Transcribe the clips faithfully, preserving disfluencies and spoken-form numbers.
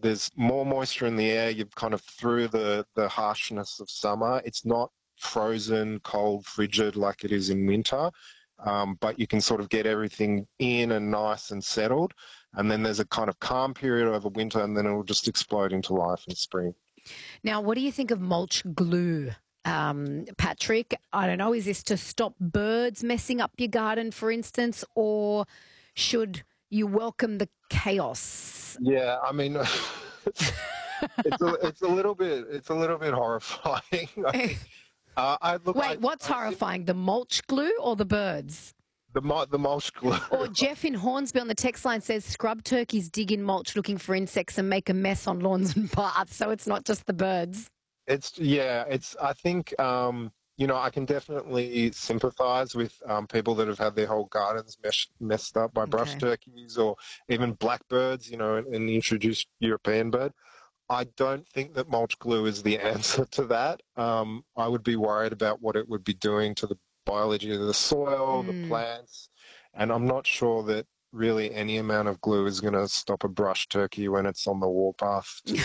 there's more moisture in the air. You've kind of through the, the harshness of summer. It's not frozen, cold, frigid like it is in winter, um, but you can sort of get everything in and nice and settled. And then there's a kind of calm period over winter, and then it will just explode into life in spring. Now, what do you think of mulch glue, um, Patrick? I don't know, is this to stop birds messing up your garden, for instance, or should you welcome the chaos? Yeah, I mean, it's, it's, a, it's a little bit, it's a little bit horrifying. I think, uh, I look. Wait, I, what's I, horrifying? The mulch glue or the birds? The the mulch glue. Or Jeff in Hornsby on the text line says scrub turkeys dig in mulch looking for insects and make a mess on lawns and paths. So it's not just the birds. It's yeah. It's I think um, you know I can definitely sympathise with um, people that have had their whole gardens mesh, messed up by brush Okay. turkeys or even blackbirds. You know, and the introduced European bird. I don't think that mulch glue is the answer to that. Um, I would be worried about what it would be doing to the biology of the soil, Mm. the plants, and I'm not sure that really any amount of glue is going to stop a brush turkey when it's on the warpath. To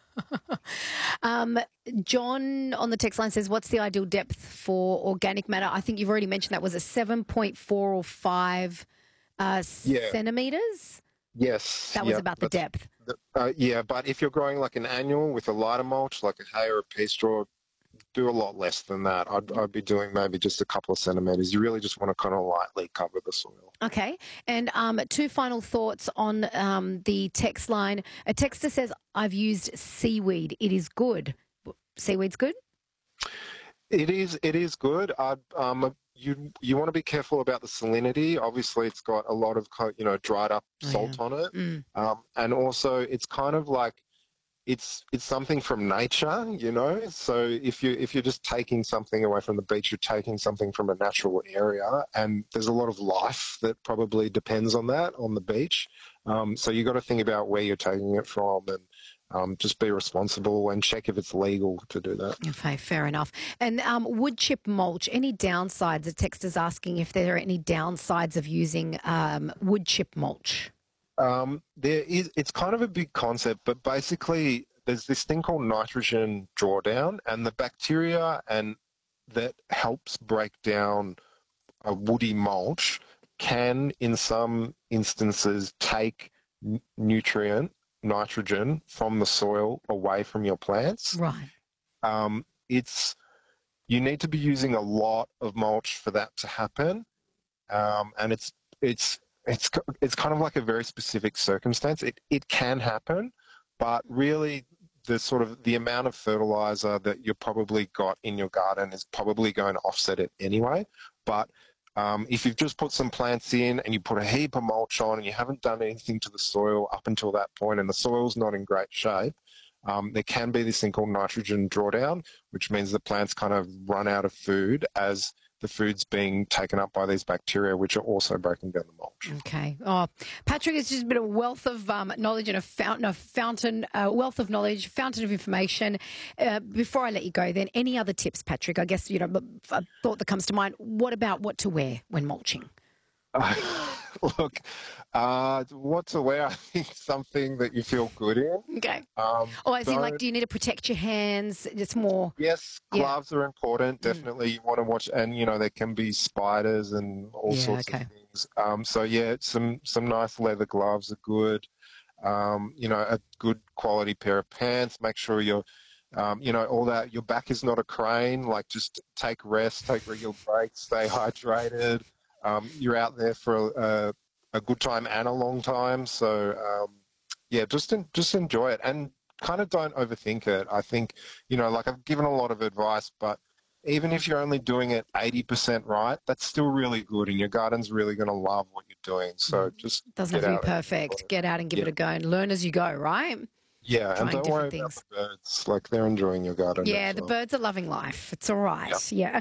um, John on the text line says, what's the ideal depth for organic matter? I think you've already mentioned that was a seven point four or five uh, Yeah. centimetres. yes, That was yeah, about the that's- depth. Uh, yeah, but if you're growing like an annual with a lighter mulch, like a hay or a pea straw, do a lot less than that. I'd, I'd be doing maybe just a couple of centimetres. You really just want to kind of lightly cover the soil. Okay. And um, two final thoughts on um, the text line. A texter says, I've used seaweed. It is good. Seaweed's good? It is. It is good. I'd, um, you you want to be careful about the salinity. Obviously, it's got a lot of co- you know dried up Oh, salt yeah. on it, Mm. um, and also it's kind of like it's it's something from nature, you know. So if you if you're just taking something away from the beach, you're taking something from a natural area, and there's a lot of life that probably depends on that on the beach. Um, so you got to think about where you're taking it from, and um, just be responsible and check if it's legal to do that. Okay, fair enough. And um, wood chip mulch, any downsides? The texter's asking if there are any downsides of using um, wood chip mulch. Um, there is. It's kind of a big concept, but basically, there's this thing called nitrogen drawdown, and the bacteria and that helps break down a woody mulch can, in some instances, take n- nutrient nitrogen from the soil away from your plants. Right. Um, it's you need to be using a lot of mulch for that to happen, um, and it's it's it's it's kind of like a very specific circumstance. It it can happen, but really the sort of the amount of fertilizer that you've probably got in your garden is probably going to offset it anyway. But um, if you've just put some plants in and you put a heap of mulch on and you haven't done anything to the soil up until that point and the soil's not in great shape, um, there can be this thing called nitrogen drawdown, which means the plants kind of run out of food as the food's being taken up by these bacteria, which are also breaking down the mulch. Okay. Oh, Patrick, it's just been a wealth of um, knowledge and a fountain, a fountain, a wealth of knowledge, fountain of information. Uh, before I let you go, then any other tips, Patrick? I guess you know, a thought that comes to mind. What about what to wear when mulching? Uh, look, uh, what to wear? I think something that you feel good in. Okay. Um, Or as in, don't- like, do you need to protect your hands? It's more. Yes, Yeah. gloves are important. Mm. Definitely, you want to watch, and you know there can be spiders and all Yeah, sorts okay. of things. Um, so yeah, some some nice leather gloves are good. Um, you know, a good quality pair of pants. Make sure you're, um, you know, all that. Your back is not a crane. Like, just take rest, take regular breaks, stay hydrated. Um, you're out there for a, a good time and a long time. So um, yeah, just en- just enjoy it and kind of don't overthink it. I think, you know, like I've given a lot of advice, but even if you're only doing it eighty percent right, that's still really good, and your garden's really going to love what you're doing. So just Doesn't get have to out be and perfect. enjoy it. Get out and give Yeah. it a go and learn as you go, right? Yeah, and trying don't worry different about things. the birds. Like, they're enjoying your garden. Yeah, as the well. birds are loving life. It's all right. Yeah.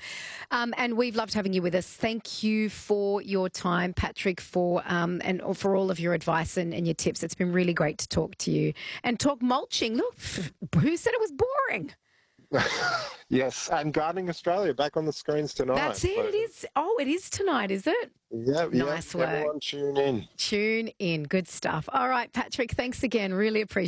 um, and we've loved having you with us. Thank you for your time, Patrick, for um, and for all of your advice and, and your tips. It's been really great to talk to you and talk mulching. Look, who said it was boring? Yes, and Gardening Australia back on the screens tonight. That's it. So, It is. Oh, it is tonight, is it? Yeah, yeah. Nice work. Everyone tune in. Tune in. Good stuff. All right, Patrick, thanks again. Really appreciate it.